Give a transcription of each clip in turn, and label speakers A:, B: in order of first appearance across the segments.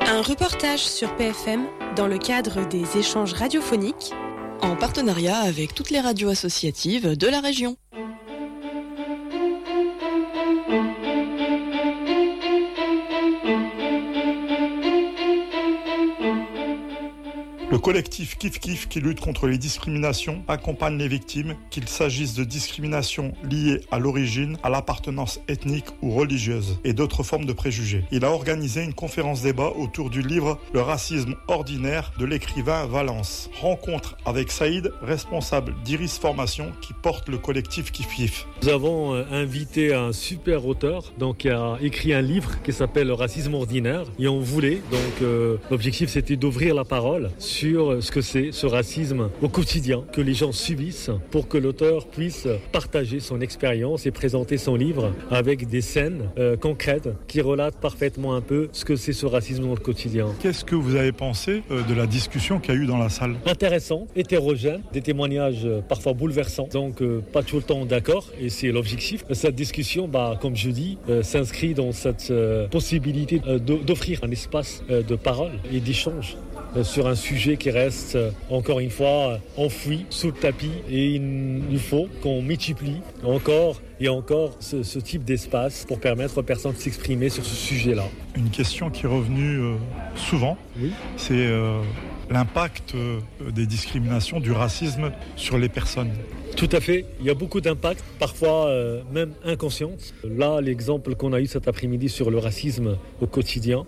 A: Un reportage sur PFM dans le cadre des échanges radiophoniques
B: en partenariat avec toutes les radios associatives de la région.
C: Le collectif Kif Kif qui lutte contre les discriminations accompagne les victimes, qu'il s'agisse de discriminations liées à l'origine, à l'appartenance ethnique ou religieuse et d'autres formes de préjugés. Il a organisé une conférence débat autour du livre Le racisme ordinaire de l'écrivain Valence. Rencontre avec Saïd, responsable d'Iris Formation qui porte le collectif Kif Kif.
D: Nous avons invité un super auteur qui a écrit un livre qui s'appelle Le racisme ordinaire et on voulait, l'objectif c'était d'ouvrir la parole sur ce que c'est ce racisme au quotidien que les gens subissent pour que l'auteur puisse partager son expérience et présenter son livre avec des scènes concrètes qui relatent parfaitement un peu ce que c'est ce racisme dans le quotidien.
C: Qu'est-ce que vous avez pensé de la discussion qu'il y a eu dans la salle ?
D: Intéressant, hétérogène, des témoignages parfois bouleversants, donc pas tout le temps d'accord et c'est l'objectif. Cette discussion, comme je dis, s'inscrit dans cette possibilité d'offrir un espace de parole et d'échange sur un sujet qui reste encore une fois enfoui sous le tapis et il faut qu'on multiplie encore et encore ce type d'espace pour permettre aux personnes de s'exprimer sur ce sujet-là.
C: Une question qui est revenue souvent, oui. C'est l'impact des discriminations, du racisme sur les personnes.
D: Tout à fait, il y a beaucoup d'impacts, parfois même inconscients. Là, l'exemple qu'on a eu cet après-midi sur le racisme au quotidien,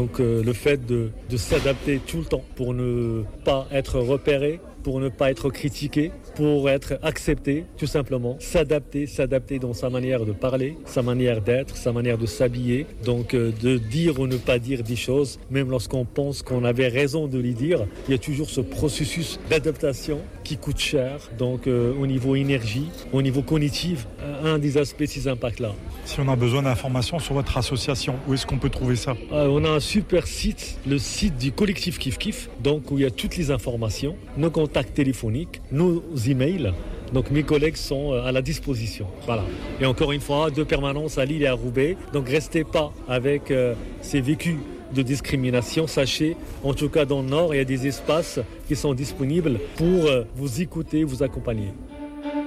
D: le fait de s'adapter tout le temps pour ne pas être repéré, pour ne pas être critiqué, pour être accepté, tout simplement. S'adapter dans sa manière de parler, sa manière d'être, sa manière de s'habiller. De dire ou ne pas dire des choses, même lorsqu'on pense qu'on avait raison de les dire, il y a toujours ce processus d'adaptation qui coûte cher. Au niveau énergie, au niveau cognitif, un des aspects de ces impacts-là.
C: Si on a besoin d'informations sur votre association, où est-ce qu'on peut trouver ça ?
D: On a un super site, le site du collectif Kif Kif, où il y a toutes les informations, nos contacts téléphoniques, nos emails. Mes collègues sont à la disposition. Voilà. Et encore une fois, 2 permanences à Lille et à Roubaix. Restez pas avec ces vécus de discrimination. Sachez, en tout cas dans le Nord, il y a des espaces qui sont disponibles pour vous écouter, vous accompagner.